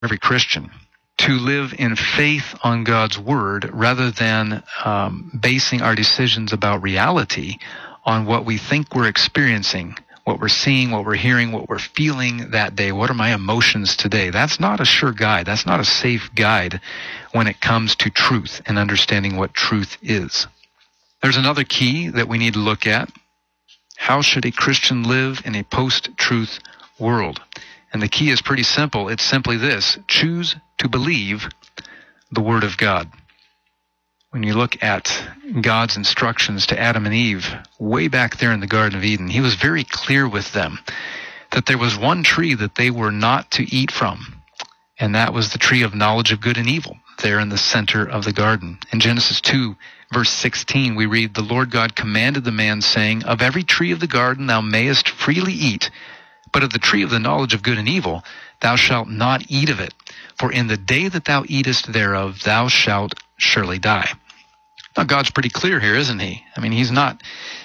every Christian to live in faith on God's Word rather than basing our decisions about reality on what we think we're experiencing, what we're seeing, what we're hearing, what we're feeling that day. What are my emotions today? That's not a sure guide. That's not a safe guide when it comes to truth and understanding what truth is. There's another key that we need to look at. How should a Christian live in a post-truth world? And the key is pretty simple. It's simply this: choose to believe the Word of God. When you look at God's instructions to Adam and Eve way back there in the Garden of Eden, he was very clear with them that there was one tree that they were not to eat from, and that was the tree of knowledge of good and evil there in the center of the garden. In Genesis 2, verse 16, we read, "The Lord God commanded the man, saying, Of every tree of the garden thou mayest freely eat, but of the tree of the knowledge of good and evil thou shalt not eat of it. For in the day that thou eatest thereof thou shalt surely die." Now God's pretty clear here, isn't he? I mean, he's not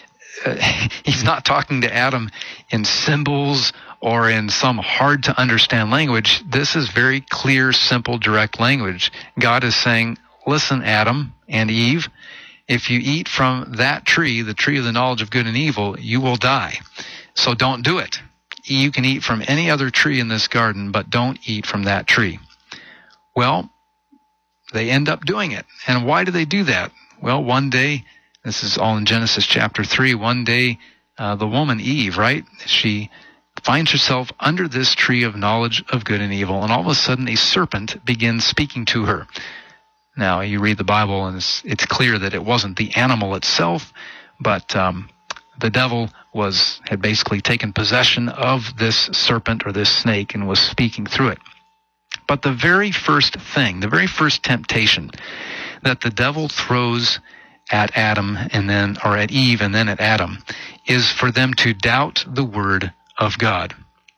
talking to Adam in symbols or in some hard to understand language. This is very clear, simple, direct language. God is saying, listen, Adam and Eve, if you eat from that tree, the tree of the knowledge of good and evil, you will die. So don't do it. You can eat from any other tree in this garden, but don't eat from that tree. Well, they end up doing it. And why do they do that? Well, one day, this is all in Genesis chapter 3, one day the woman Eve, right? She finds herself under this tree of knowledge of good and evil, and all of a sudden a serpent begins speaking to her. Now, you read the Bible, and it's clear that it wasn't the animal itself, but the devil had basically taken possession of this serpent or this snake and was speaking through it. But the very first thing, the very first temptation that the devil throws at Adam or at Eve and then at Adam is for them to doubt the Word of God.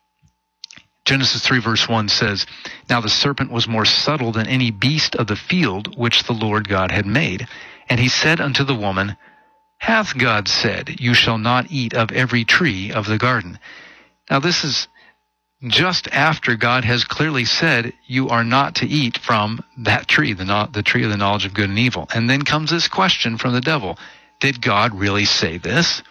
Genesis 3 verse 1 says, "Now the serpent was more subtle than any beast of the field which the Lord God had made. And he said unto the woman, Hath God said, You shall not eat of every tree of the garden?" Now this is just after God has clearly said, you are not to eat from that tree, the tree of the knowledge of good and evil. And then comes this question from the devil. Did God really say this?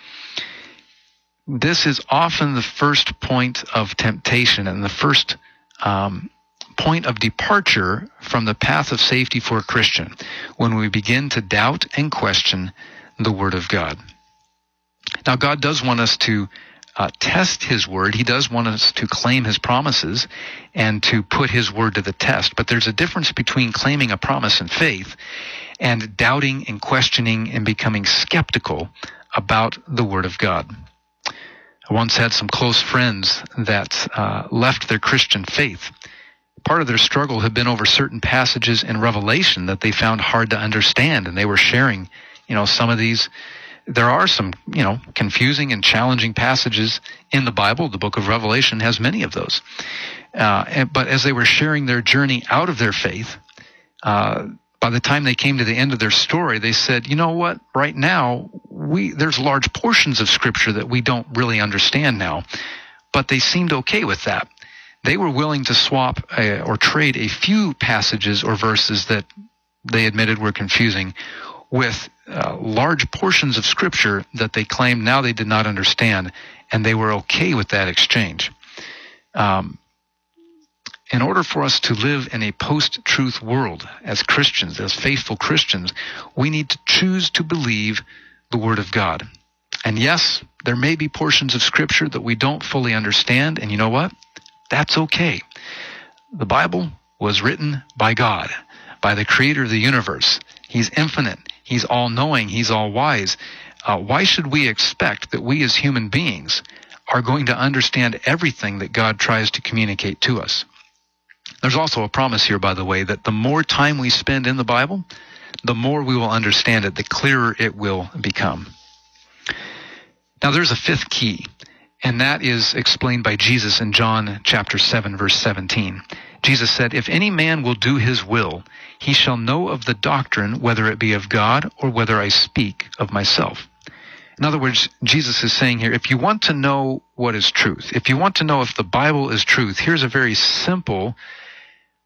This is often the first point of temptation and the first point of departure from the path of safety for a Christian, when we begin to doubt and question the Word of God. Now, God does want us to test His Word. He does want us to claim His promises and to put His Word to the test. But there's a difference between claiming a promise in faith and doubting and questioning and becoming skeptical about the Word of God. I once had some close friends that left their Christian faith. Part of their struggle had been over certain passages in Revelation that they found hard to understand, and they were sharing, some of these. There are some, confusing and challenging passages in the Bible. The book of Revelation has many of those. But as they were sharing their journey out of their faith, by the time they came to the end of their story, they said, you know what, right now, there's large portions of Scripture that we don't really understand now. But they seemed okay with that. They were willing to swap or trade a few passages or verses that they admitted were confusing with large portions of Scripture that they claimed now they did not understand, and they were okay with that exchange. In order for us to live in a post-truth world as Christians, as faithful Christians, we need to choose to believe the Word of God. And yes, there may be portions of Scripture that we don't fully understand, and you know what? That's okay. The Bible was written by God, by the Creator of the universe. He's infinite. He's all-knowing. He's all-wise. Why should we expect that we as human beings are going to understand everything that God tries to communicate to us? There's also a promise here, by the way, that the more time we spend in the Bible, the more we will understand it, the clearer it will become. Now, there's a fifth key, and that is explained by Jesus in John chapter 7, verse 17. Jesus said, "If any man will do his will, he shall know of the doctrine, whether it be of God or whether I speak of myself." In other words, Jesus is saying here, if you want to know what is truth, if you want to know if the Bible is truth, here's a very simple